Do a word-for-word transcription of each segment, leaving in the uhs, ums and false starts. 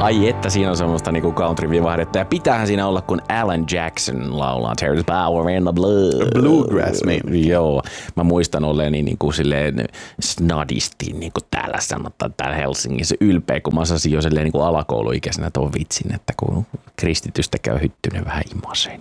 Ai että siinä on semmoista niinku country-vivahdetta. Ja pitäähän siinä olla, kun Alan Jackson laulaa There's power in the blood. Bluegrass meininki. Joo. Mä muistan olleeni niinku silleen snadisti, niinku täällä sanotaan täällä Helsingissä ylpeä, kun mä osasin jo silleen niinku alakouluikäisenä tuon vitsin, että kun kristitystä käy hyttynen vähän imaseen.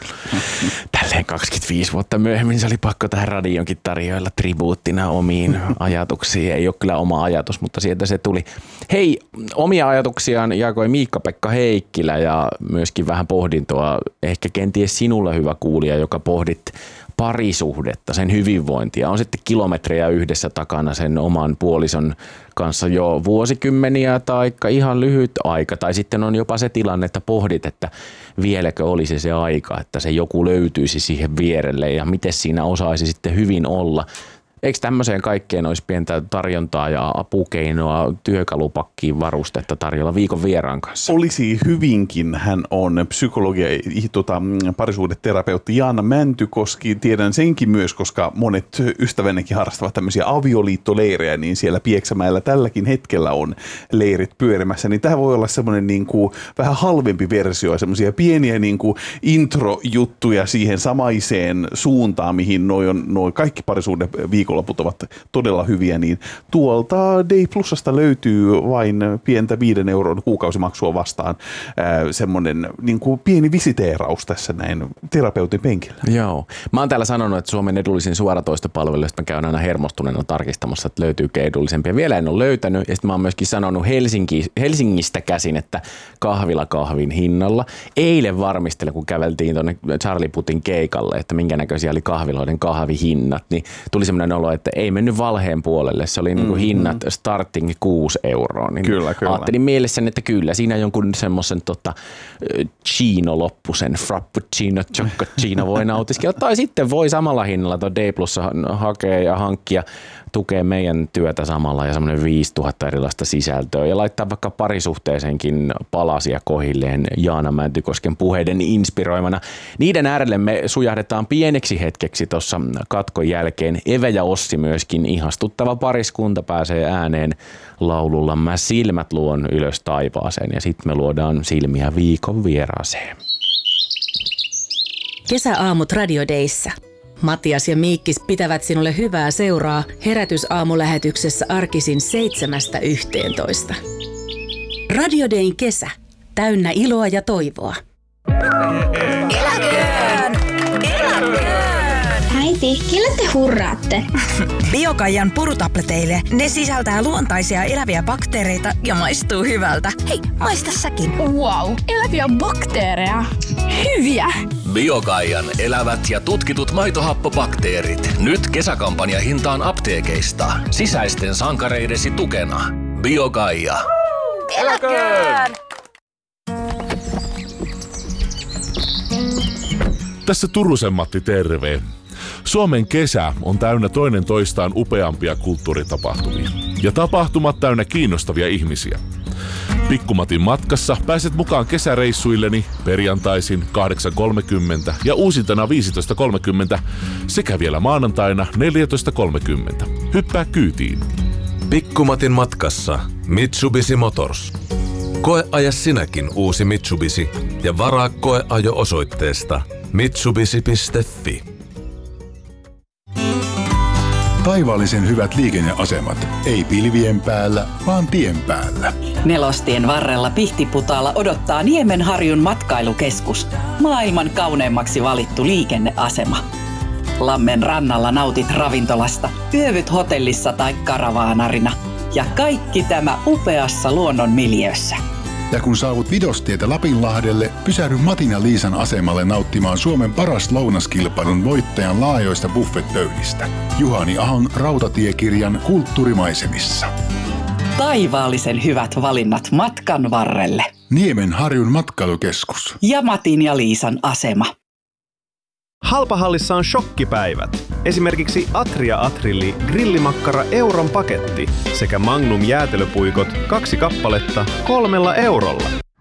Tälleen kaksikymmentäviisi vuotta myöhemmin se oli pakko tähän radionkin tarjoilla tribuuttina omiin ajatuksiin. Ei ole kyllä oma ajatus, mutta sieltä se tuli. Hei, omia ajatuksiaan jakoi Miikka-Pekka Heikkilä ja myöskin vähän pohdintoa, ehkä kenties sinulle hyvä kuulija, joka pohdit parisuhdetta, sen hyvinvointia. On sitten kilometrejä yhdessä takana sen oman puolison kanssa jo vuosikymmeniä tai ihan lyhyt aika. Tai sitten on jopa se tilanne, että pohdit, että vieläkö olisi se aika, että se joku löytyisi siihen vierelle ja miten siinä osaisi sitten hyvin olla. Eikö tämmöiseen kaikkeen olisi pientä tarjontaa ja apukeinoa, työkalupakkiin varustetta tarjolla viikon vieraan kanssa? Olisi hyvinkin. Hän on psykologi ja tota, parisuhdeterapeutti Jaana Mäntykoski. Tiedän senkin myös, koska monet ystävänikin harrastavat tämmöisiä avioliittoleirejä, niin siellä Pieksämäellä tälläkin hetkellä on leirit pyörimässä. Niin tämä voi olla semmoinen niin kuin vähän halvempi versio, semmoisia pieniä niin kuin introjuttuja siihen samaiseen suuntaan, mihin noi on noi kaikki parisuhde viikolla loput ovat todella hyviä, niin tuolta Day Plusasta löytyy vain pientä viiden euron kuukausimaksua vastaan ää, semmoinen niin kuin pieni visiteeraus tässä näin terapeutin penkillä. Joo. Mä oon täällä sanonut, että Suomen edullisin suoratoistopalvelu, josta mä käyn aina hermostuneena tarkistamassa, että löytyykö edullisempia. Vielä en ole löytänyt, ja sitten mä oon myöskin sanonut Helsinki, Helsingistä käsin, että kahvila kahvin hinnalla. Eilen varmistelin, kun käveltiin tuonne Charlie Putin keikalle, että minkä näköisiä oli kahviloiden kahvihinnat, niin tuli semmoinen olo, että ei mennyt valheen puolelle. Se oli mm-hmm. niin kuin hinnat starting kuusi euroa. Niin kyllä, kyllä. Ajattelin mielessäni, että kyllä siinä jonkun semmoisen tota, chino-loppusen frappuccino, choccocino voi nautiskella. Tai sitten voi samalla hinnalla tuon D Plussa hakea ja hankkia, tukea meidän työtä samalla ja semmoinen viisituhatta erilaista sisältöä ja laittaa vaikka parisuhteeseenkin palasia kohilleen Jaana Mäntykosken puheiden inspiroimana. Niiden äärelle me sujahdetaan pieneksi hetkeksi tuossa katkon jälkeen. Eve ja Ossi myöskin ihastuttava pariskunta pääsee ääneen laululla Mä silmät luon ylös taivaaseen ja sitten me luodaan silmiä viikon vieraaseen. Kesäaamut Radio Dayssä. Matias ja Miikkis pitävät sinulle hyvää seuraa herätysaamulähetyksessä arkisin seitsemästä yhteentoista. Radio Dayn kesä. Täynnä iloa ja toivoa. Eläköön! Eläköön! Äiti, kelle te hurraatte? Biokaijan purutableteille. Ne sisältää luontaisia eläviä bakteereita ja maistuu hyvältä. Hei, maista säkin. Wow, eläviä bakteereja. Hyviä! Biokaijan elävät ja tutkitut maitohappobakteerit. Nyt kesäkampanja hintaan apteekeista. Sisäisten sankareidesi tukena. Biokaija. Eläköön! Tässä Turusen Matti, terve. Suomen kesä on täynnä toinen toistaan upeampia kulttuuritapahtumia. Ja tapahtumat täynnä kiinnostavia ihmisiä. Pikkumatin matkassa pääset mukaan kesäreissuilleni perjantaisin kahdeksan kolmekymmentä ja uusintana viisitoista kolmekymmentä sekä vielä maanantaina neljätoista kolmekymmentä. Hyppää kyytiin. Pikkumatin matkassa Mitsubishi Motors. Koeaja sinäkin uusi Mitsubishi ja varaa koeajo osoitteesta mitsubishi piste fi. Taivaallisen hyvät liikenneasemat. Ei pilvien päällä, vaan tien päällä. Nelostien varrella Pihtiputaalla odottaa Niemenharjun matkailukeskus. Maailman kauneimmaksi valittu liikenneasema. Lammen rannalla nautit ravintolasta, yövyt hotellissa tai karavaanarina. Ja kaikki tämä upeassa luonnon miljöössä. Ja kun saavut Vidostietä Lapinlahdelle, pysähdy Matin ja Liisan asemalle nauttimaan Suomen paras lounaskilpailun voittajan laajoista buffetpöydistä. Juhani Ahon rautatiekirjan Kulttuurimaisemissa. Taivaallisen hyvät valinnat matkan varrelle. Niemenharjun matkailukeskus. Ja Matin ja Liisan asema. Halpahallissa on shokkipäivät. Esimerkiksi Atria Atrilli grillimakkara euron paketti sekä Magnum jäätelöpuikot kaksi kappaletta kolmella eurolla.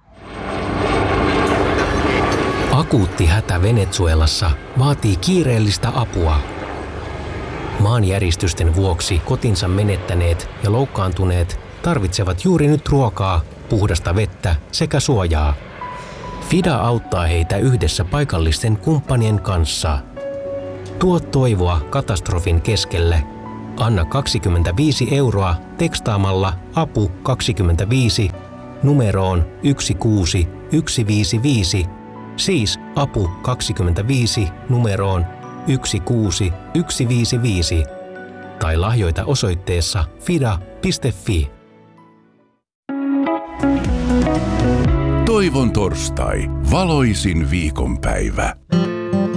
Akuutti hätä Venezuelassa vaatii kiireellistä apua. Maanjäristysten vuoksi kotinsa menettäneet ja loukkaantuneet tarvitsevat juuri nyt ruokaa, puhdasta vettä sekä suojaa. FIDA auttaa heitä yhdessä paikallisten kumppanien kanssa. Tuo toivoa katastrofin keskelle. Anna kaksikymmentäviisi euroa tekstaamalla apu kaksikymmentäviisi numeroon yksi kuusi yksi viisi viisi, siis apu kaksikymmentäviisi numeroon yksi kuusi yksi viisi viisi tai lahjoita osoitteessa fida piste fi. Toivon torstai, valoisin viikonpäivä.